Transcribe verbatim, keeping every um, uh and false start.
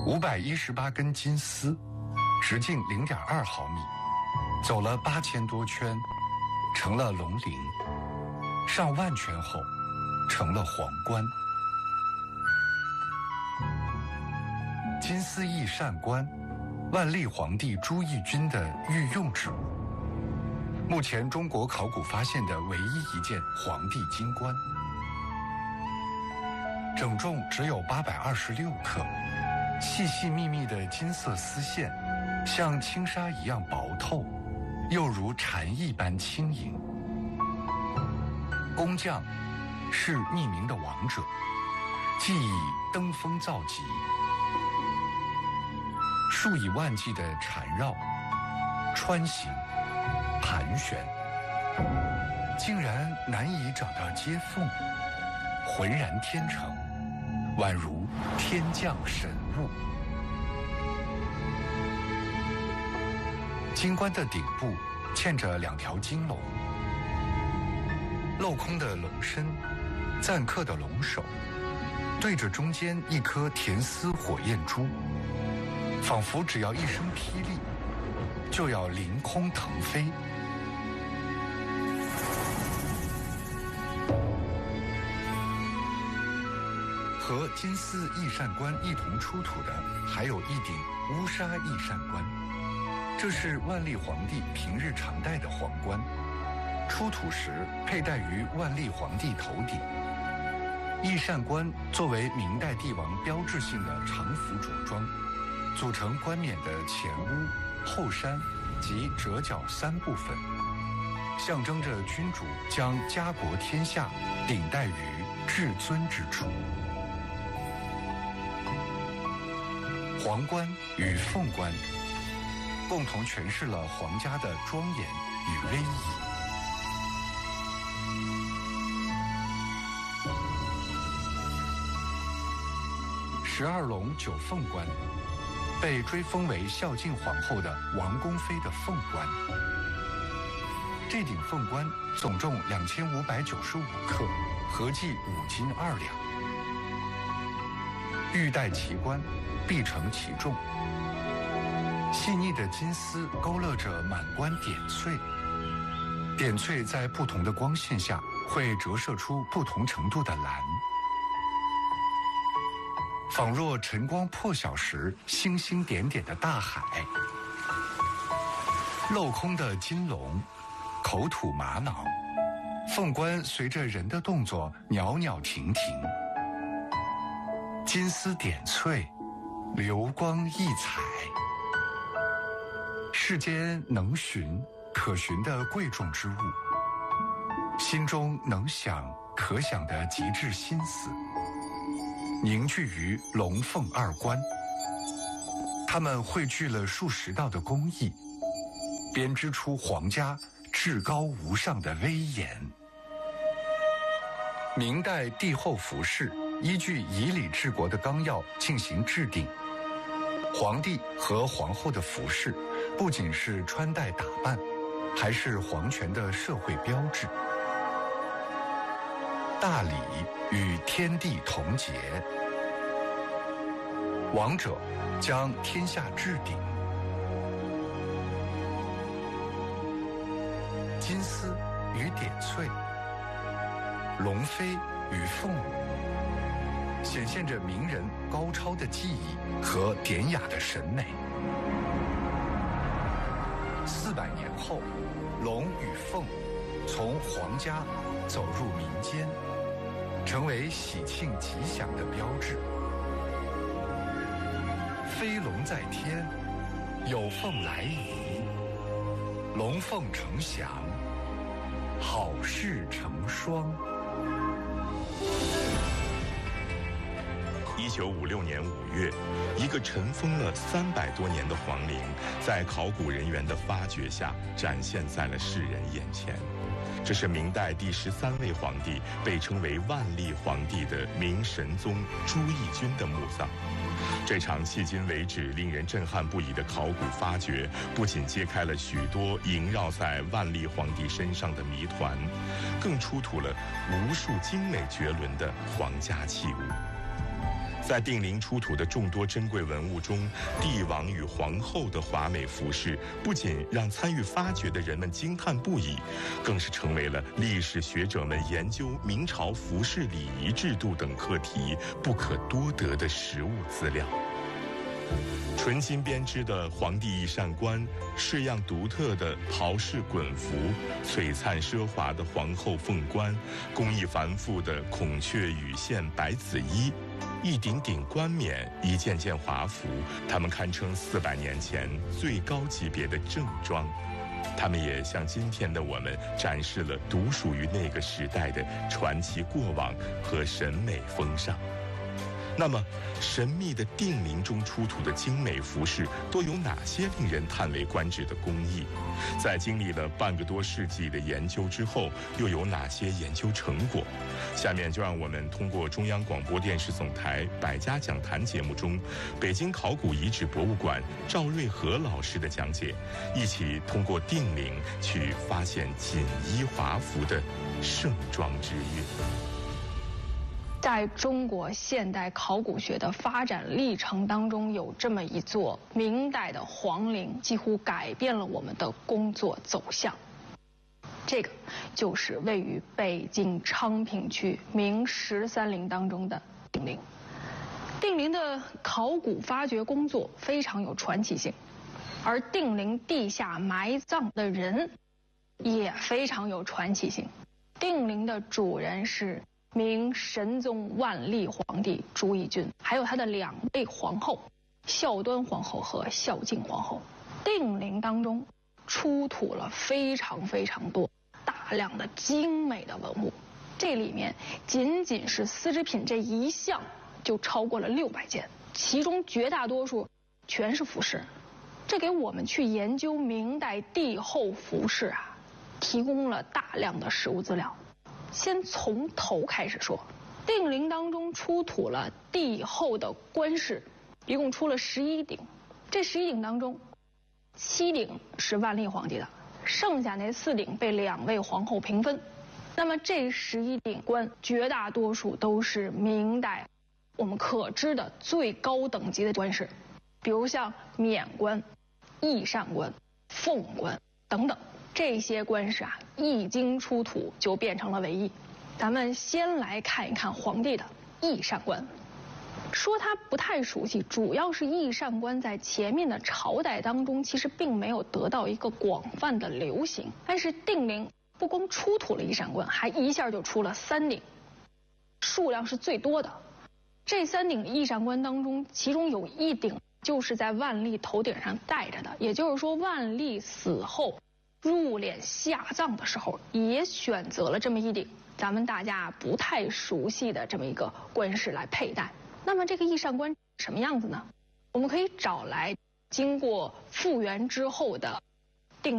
五百一十八根金丝，直径零点二毫米，走了八千多圈，成了龙鳞。上万圈后，成了皇冠。金丝翼扇冠，万历皇帝朱翊钧的御用之物，目前中国考古发现的唯一一件皇帝金冠，整重只有八百二十六克，细细密密的金色丝线，像轻纱一样薄透，又如蝉翼般轻盈。工匠是匿名的王者，既以登峰造极，数以万计的缠绕、穿行、盘旋，竟然难以找到接缝，浑然天成，宛如天降神物。金冠的顶部嵌着两条金龙，镂空的龙身，錾刻的龙首，对着中间一颗甜丝火焰珠，仿佛只要一声霹雳，就要凌空腾飞。和金丝翼扇冠一同出土的，还有一顶乌纱翼扇冠，这是万历皇帝平日常戴的皇冠，出土时佩戴于万历皇帝头顶。翼扇冠作为明代帝王标志性的常服着装，组成冠冕的前屋、后衫及折角三部分，象征着君主将家国天下顶戴于至尊之处。皇冠与凤冠共同诠释了皇家的庄严与威仪。十二龙九凤冠被追封为孝敬皇后的王宫妃的凤冠，这顶凤冠总重两千五百九十五克，合计五斤二两。玉带其冠，必承其重。细腻的金丝勾勒着满冠点翠，点翠在不同的光线下会折射出不同程度的蓝，仿若晨光破晓时星星点点的大海。镂空的金龙，口吐玛瑙，凤冠随着人的动作袅袅婷婷，金丝点翠，流光溢彩。世间能寻可寻的贵重之物，心中能想可想的极致心思，凝聚于龙凤二冠。他们汇聚了数十道的工艺，编织出皇家至高无上的威严。明代帝后服饰依据以礼治国的纲要进行制定，皇帝和皇后的服饰不仅是穿戴打扮，还是皇权的社会标志。大礼与天地同节，王者将天下置顶。金丝与点翠，龙飞与凤舞，显现着名人高超的技艺和典雅的审美。四百年后，龙与凤从皇家走入民间，成为喜庆吉祥的标志。飞龙在天，有凤来仪，龙凤呈祥，好事成双。 一九五六年五月，一个尘封了三百多年的皇陵，在考古人员的发掘下，展现在了世人眼前。这是明代第十三位皇帝，被称为万历皇帝的明神宗朱翊钧的墓葬。这场迄今为止令人震撼不已的考古发掘，不仅揭开了许多萦绕在万历皇帝身上的谜团，更出土了无数精美绝伦的皇家器物。 在定陵出土的众多珍贵文物中，帝王与皇后的华美服饰不仅让参与发掘的人们惊叹不已，更是成为了历史学者们研究明朝服饰礼仪制度等课题不可多得的实物资料。纯金编织的皇帝翼扇冠，式样独特的袍式衮服，璀璨奢华的皇后凤冠，工艺繁复的孔雀羽线白紫衣，一顶顶冠冕，一件件华服，它们堪称四百年前最高级别的正装。他们也向今天的我们展示了独属于那个时代的传奇过往和审美风尚。那么，神秘的定陵中出土的精美服饰都有哪些令人叹为观止的工艺？在经历了半个多世纪的研究之后，又有哪些研究成果？下面就让我们通过中央广播电视总台百家讲坛节目中，北京考古遗址博物馆赵瑞和老师的讲解，一起通过定陵去发现锦衣华服的盛装之韵。 在中国现代考古学的发展历程当中，有这么一座明代的皇陵，几乎改变了我们的工作走向。这个就是位于北京昌平区明十三陵当中的定陵。定陵的考古发掘工作非常有传奇性，而定陵地下埋葬的人也非常有传奇性。定陵的主人是明神宗万历皇帝朱翊钧，还有他的两位皇后孝端皇后和孝敬皇后。定陵当中出土了非常非常多大量的精美的文物，这里面仅仅是丝织品这一项就超过了六百件，其中绝大多数全是服饰。这给我们去研究明代帝后服饰啊，提供了大量的实物资料。先从头开始说，定陵当中出土了帝后的冠饰，一共出了十一顶。这十一顶当中，七顶是万历皇帝的，剩下那四顶被两位皇后平分。那么这十一顶冠，绝大多数都是明代我们可知的最高等级的冠饰，比如像冕冠、翼扇冠、凤冠等等。这些冠饰啊，一经出土就变成了唯一。咱们先来看一看皇帝的翼扇冠。说他不太熟悉，主要是翼扇冠在前面的朝代当中其实并没有得到一个广泛的流行。但是定陵不光出土了翼扇冠，还一下就出了三顶，数量是最多的。这三顶翼扇冠当中，其中有一顶就是在万历头顶上戴着的，也就是说万历死后入殓下葬的时候，也选择了这么一顶咱们大家不太熟悉的这么一个冠饰来佩戴。那么这个翼扇冠什么样子呢？我们可以找来经过复原之后的